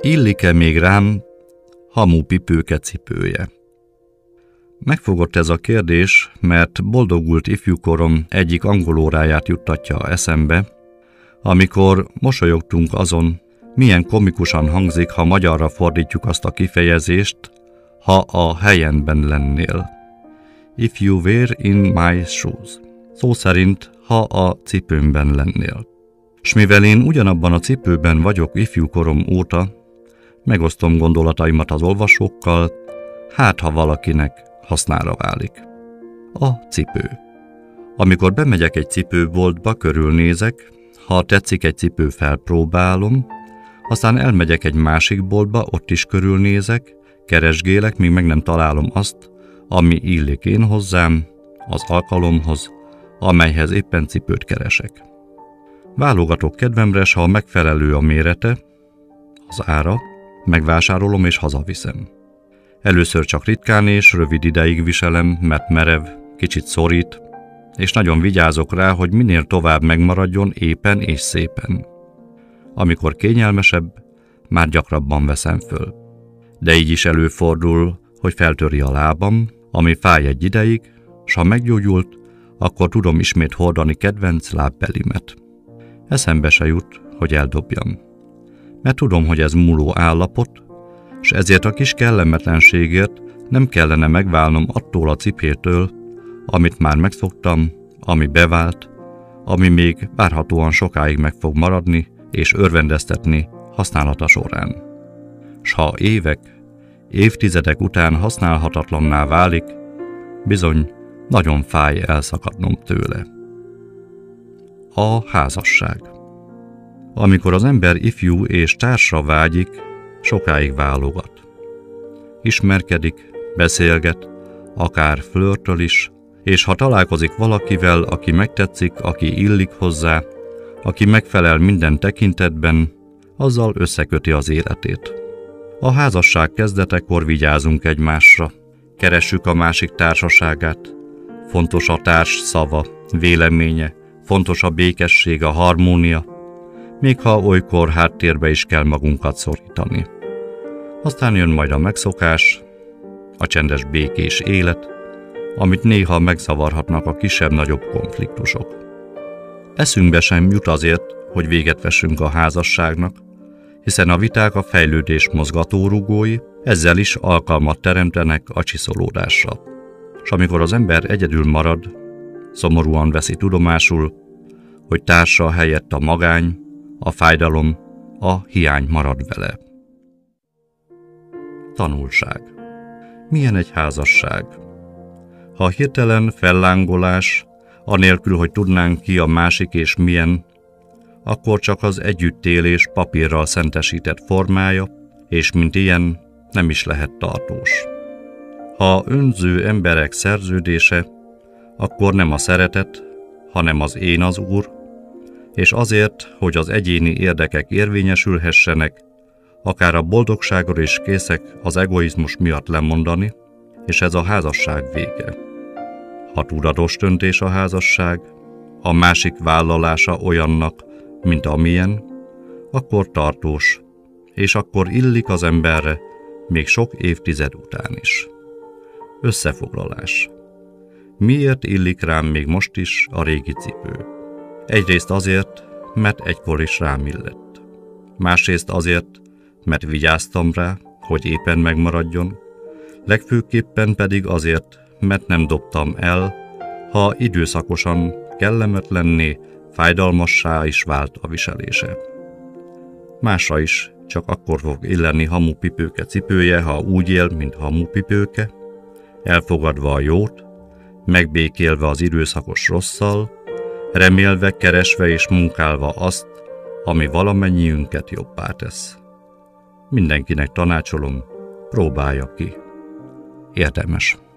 Illik-e még rám hamupipőke cipője? Megfogott ez a kérdés, mert boldogult ifjúkorom egyik angolóráját juttatja eszembe, amikor mosolyogtunk azon, milyen komikusan hangzik, ha magyarra fordítjuk azt a kifejezést, ha a helyenben lennél. If you were in my shoes. Szó szerint, ha a cipőmben lennél. S mivel én ugyanabban a cipőben vagyok ifjúkorom óta, megosztom gondolataimat az olvasókkal, hát ha valakinek hasznára válik. A cipő. Amikor bemegyek egy cipőboltba, körülnézek, ha tetszik egy cipő, felpróbálom, aztán elmegyek egy másik boltba, ott is körülnézek, keresgélek, míg meg nem találom azt, ami illik én hozzám, az alkalomhoz, amelyhez éppen cipőt keresek. Válogatok kedvemre, s ha megfelelő a mérete, az ára, megvásárolom és hazaviszem. Először csak ritkán és rövid ideig viselem, mert merev, kicsit szorít, és nagyon vigyázok rá, hogy minél tovább megmaradjon épen és szépen. Amikor kényelmesebb, már gyakrabban veszem föl. De így is előfordul, hogy feltöri a lábam, ami fáj egy ideig, s ha meggyógyult, akkor tudom ismét hordani kedvenc lábbelimet. Eszembe se jut, hogy eldobjam. Mert tudom, hogy ez múló állapot, s ezért a kis kellemetlenségért nem kellene megválnom attól a cipétől, amit már megszoktam, ami bevált, ami még várhatóan sokáig meg fog maradni és örvendeztetni használata során. S ha évek, évtizedek után használhatatlanná válik, bizony nagyon fáj elszakadnom tőle. A házasság. Amikor az ember ifjú és társra vágyik, sokáig válogat. Ismerkedik, beszélget, akár flörtöl is, és ha találkozik valakivel, aki megtetszik, aki illik hozzá, aki megfelel minden tekintetben, azzal összeköti az életét. A házasság kezdetekor vigyázunk egymásra, keressük a másik társaságát, fontos a társ szava, véleménye, fontos a békesség, a harmónia, még ha olykor háttérbe is kell magunkat szorítani. Aztán jön majd a megszokás, a csendes békés élet, amit néha megzavarhatnak a kisebb-nagyobb konfliktusok. Eszünkbe sem jut azért, hogy véget vessünk a házasságnak, hiszen a viták a fejlődés mozgatórugói, ezzel is alkalmat teremtenek a csiszolódásra. S amikor az ember egyedül marad, szomorúan veszi tudomásul, hogy társa helyett a magány, a fájdalom, a hiány marad vele. Tanulság. Milyen egy házasság? Ha hirtelen fellángolás, anélkül, hogy tudnánk ki a másik és milyen, akkor csak az együttélés papírral szentesített formája, és mint ilyen nem is lehet tartós. Ha önző emberek szerződése, akkor nem a szeretet, hanem az én az Úr, és azért, hogy az egyéni érdekek érvényesülhessenek, akár a boldogságról is készek az egoizmus miatt lemondani, és ez a házasság vége. Ha tudatos döntés a házasság, a másik vállalása olyannak, mint amilyen, akkor tartós, és akkor illik az emberre még sok évtized után is. Összefoglalás. Miért illik rám még most is a régi cipő? Egyrészt azért, mert egykor is rám illett. Másrészt azért, mert vigyáztam rá, hogy éppen megmaradjon, legfőképpen pedig azért, mert nem dobtam el, ha időszakosan kellemetlenné, fájdalmassá is vált a viselése. Másra is csak akkor fog illeni hamupipőke cipője, ha úgy él, mint hamupipőke, elfogadva a jót, megbékélve az időszakos rosszal, remélve, keresve és munkálva azt, ami valamennyiünket jobbá tesz. Mindenkinek tanácsolom, próbálja ki. Érdemes.